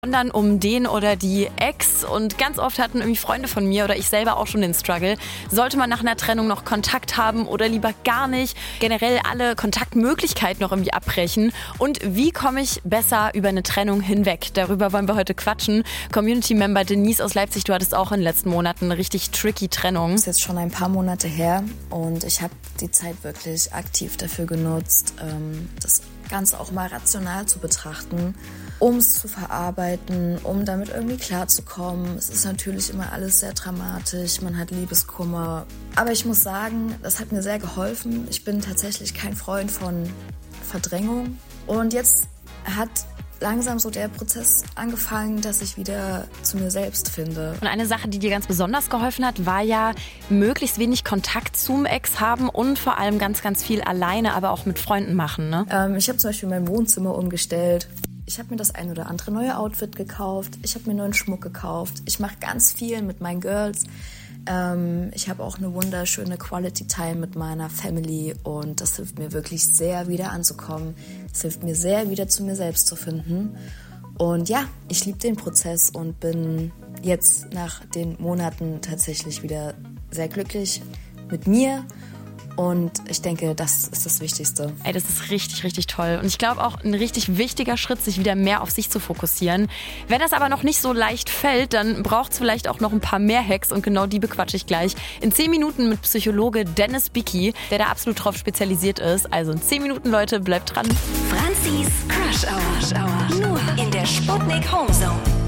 Dann um den oder die Ex, und ganz oft hatten irgendwie Freunde von mir oder ich selber auch schon den Struggle. Sollte man nach einer Trennung noch Kontakt haben oder lieber gar nicht? Generell alle Kontaktmöglichkeiten noch irgendwie abbrechen. Und wie komme ich besser über eine Trennung hinweg? Darüber wollen wir heute quatschen. Community-Member Denise aus Leipzig, du hattest auch in den letzten Monaten eine richtig tricky Trennung. Das ist jetzt schon ein paar Monate her und ich habe die Zeit wirklich aktiv dafür genutzt, das Ganze auch mal rational zu betrachten, um es zu verarbeiten, um damit irgendwie klarzukommen. Es ist natürlich immer alles sehr dramatisch, man hat Liebeskummer. Aber ich muss sagen, das hat mir sehr geholfen. Ich bin tatsächlich kein Freund von Verdrängung. Und jetzt hat langsam so der Prozess angefangen, dass ich wieder zu mir selbst finde. Und eine Sache, die dir ganz besonders geholfen hat, war ja möglichst wenig Kontakt zum Ex haben und vor allem ganz, ganz viel alleine, aber auch mit Freunden machen, ne? Ich habe zum Beispiel mein Wohnzimmer umgestellt. Ich habe mir das ein oder andere neue Outfit gekauft. Ich habe mir neuen Schmuck gekauft. Ich mache ganz viel mit meinen Girls. Ich habe auch eine wunderschöne Quality Time mit meiner Family und das hilft mir wirklich sehr, wieder anzukommen. Es hilft mir sehr, wieder zu mir selbst zu finden. Und ja, ich liebe den Prozess und bin jetzt nach den Monaten tatsächlich wieder sehr glücklich mit mir. Und ich denke, das ist das Wichtigste. Ey, das ist richtig, richtig toll. Und ich glaube auch ein richtig wichtiger Schritt, sich wieder mehr auf sich zu fokussieren. Wenn das aber noch nicht so leicht fällt, dann braucht es vielleicht auch noch ein paar mehr Hacks und genau die bequatsche ich gleich in 10 Minuten mit Psychologe Dennis Bicki, der da absolut drauf spezialisiert ist. Also in 10 Minuten, Leute, bleibt dran. Franzis Crush Hour. Nur in der Sputnik Home Zone.